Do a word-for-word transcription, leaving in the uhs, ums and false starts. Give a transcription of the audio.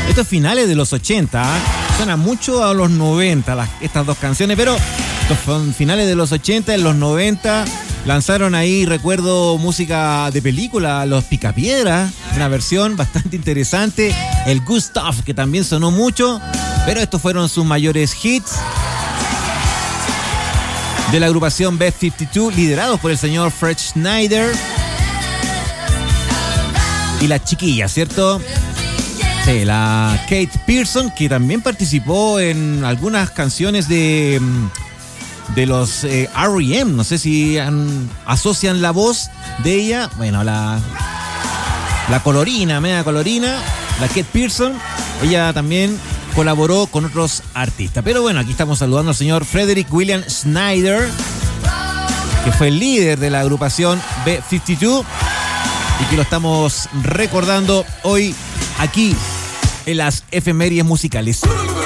Estos finales de los ochenta, ¿eh? Suena mucho a los noventa las, estas dos canciones, pero estos son finales de los ochenta, en los noventa lanzaron ahí, recuerdo, música de película, Los Picapiedras, una versión bastante interesante, el Good Stuff, que también sonó mucho, pero estos fueron sus mayores hits de la agrupación B cincuenta y dos, liderados por el señor Fred Schneider y la chiquilla, ¿cierto? Sí, la Kate Pierson, que también participó en algunas canciones de, de los eh, R E M. No sé si han, asocian la voz de ella. Bueno, la, la colorina, media colorina, la Kate Pierson. Ella también colaboró con otros artistas. Pero bueno, aquí estamos saludando al señor Frederick William Schneider, que fue el líder de la agrupación B cincuenta y dos y que lo estamos recordando hoy aquí en las efemérides musicales.